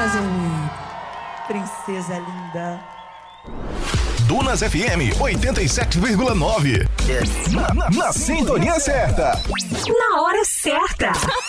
Azevedo, princesa linda. Dunas FM 87,9. Na sintonia certa. Na hora certa.